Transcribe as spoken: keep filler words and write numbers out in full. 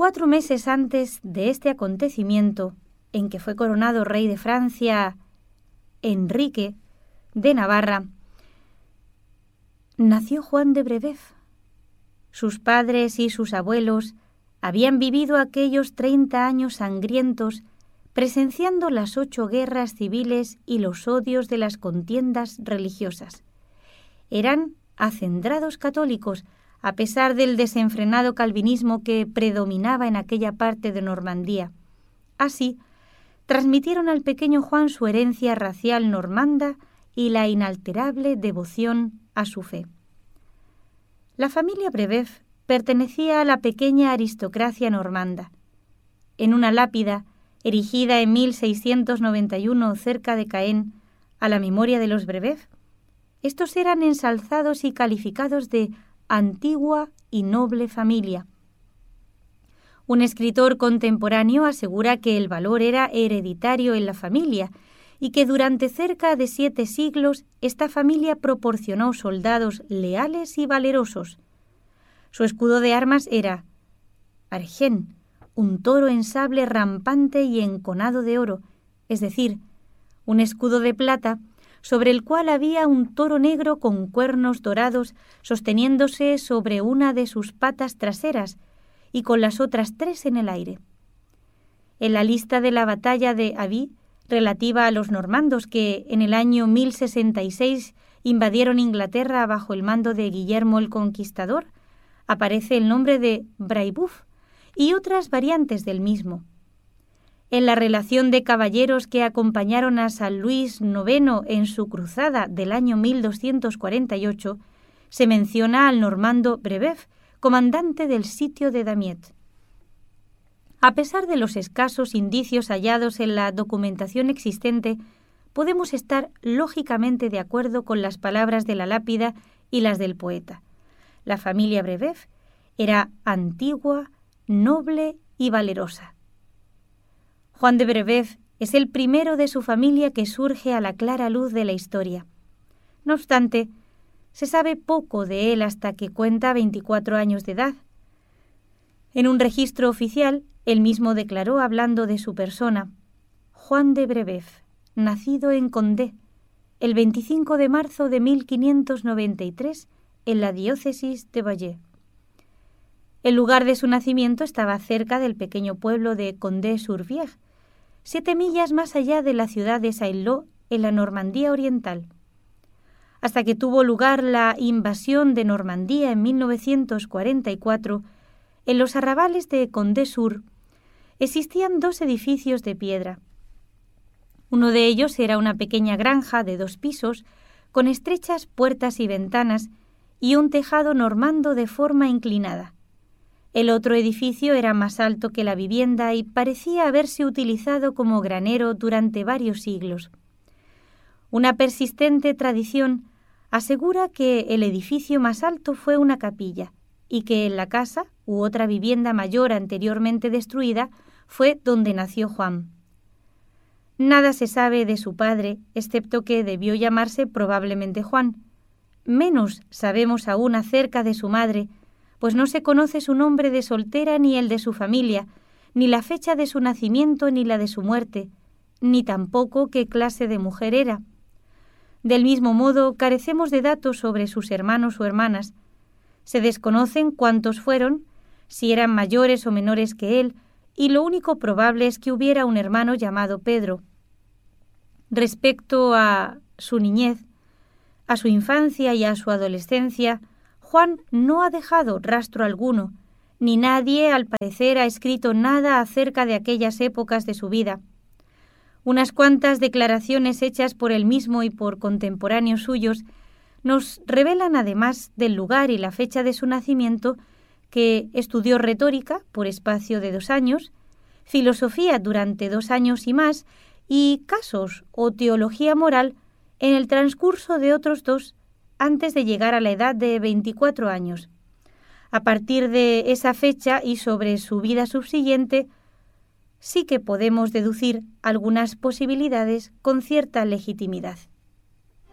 Cuatro meses antes de este acontecimiento, en que fue coronado rey de Francia Enrique de Navarra, nació Juan de Brebeuf. Sus padres y sus abuelos habían vivido aquellos treinta años sangrientos, presenciando las ocho guerras civiles y los odios de las contiendas religiosas. Eran acendrados católicos, a pesar del desenfrenado calvinismo que predominaba en aquella parte de Normandía. Así, transmitieron al pequeño Juan su herencia racial normanda y la inalterable devoción a su fe. La familia Brebeuf pertenecía a la pequeña aristocracia normanda. En una lápida, erigida en mil seiscientos noventa y uno cerca de Caen, a la memoria de los Brebeuf, estos eran ensalzados y calificados de antigua y noble familia. Un escritor contemporáneo asegura que el valor era hereditario en la familia y que durante cerca de siete siglos esta familia proporcionó soldados leales y valerosos. Su escudo de armas era argén, un toro en sable rampante y enconado de oro, es decir, un escudo de plata sobre el cual había un toro negro con cuernos dorados sosteniéndose sobre una de sus patas traseras y con las otras tres en el aire. En la lista de la batalla de Avís, relativa a los normandos que en el año mil sesenta y seis invadieron Inglaterra bajo el mando de Guillermo el Conquistador, aparece el nombre de Brébeuf y otras variantes del mismo. En la relación de caballeros que acompañaron a San Luis noveno en su cruzada del año mil doscientos cuarenta y ocho, se menciona al normando Brebeuf, comandante del sitio de Damiette. A pesar de los escasos indicios hallados en la documentación existente, podemos estar lógicamente de acuerdo con las palabras de la lápida y las del poeta. La familia Brebeuf era antigua, noble y valerosa. Juan de Brebeuf es el primero de su familia que surge a la clara luz de la historia. No obstante, se sabe poco de él hasta que cuenta veinticuatro años de edad. En un registro oficial, él mismo declaró, hablando de su persona: Juan de Brebeuf, nacido en Condé, el veinticinco de marzo de mil quinientos noventa y tres, en la diócesis de Bayeux. El lugar de su nacimiento estaba cerca del pequeño pueblo de Condé-sur-Vière, siete millas más allá de la ciudad de Saint-Lô, en la Normandía oriental. Hasta que tuvo lugar la invasión de Normandía en mil novecientos cuarenta y cuatro, en los arrabales de Condé-sur existían dos edificios de piedra. Uno de ellos era una pequeña granja de dos pisos, con estrechas puertas y ventanas, y un tejado normando de forma inclinada. El otro edificio era más alto que la vivienda y parecía haberse utilizado como granero durante varios siglos. Una persistente tradición asegura que el edificio más alto fue una capilla y que en la casa, u otra vivienda mayor anteriormente destruida, fue donde nació Juan. Nada se sabe de su padre, excepto que debió llamarse probablemente Juan. Menos sabemos aún acerca de su madre, pues no se conoce su nombre de soltera ni el de su familia, ni la fecha de su nacimiento ni la de su muerte, ni tampoco qué clase de mujer era. Del mismo modo, carecemos de datos sobre sus hermanos o hermanas. Se desconocen cuántos fueron, si eran mayores o menores que él, y lo único probable es que hubiera un hermano llamado Pedro. Respecto a su niñez, a su infancia y a su adolescencia, Juan no ha dejado rastro alguno, ni nadie, al parecer, ha escrito nada acerca de aquellas épocas de su vida. Unas cuantas declaraciones hechas por él mismo y por contemporáneos suyos nos revelan, además del lugar y la fecha de su nacimiento, que estudió retórica por espacio de dos años, filosofía durante dos años y más, y casos o teología moral en el transcurso de otros dos, antes de llegar a la edad de veinticuatro años. A partir de esa fecha y sobre su vida subsiguiente, sí que podemos deducir algunas posibilidades con cierta legitimidad.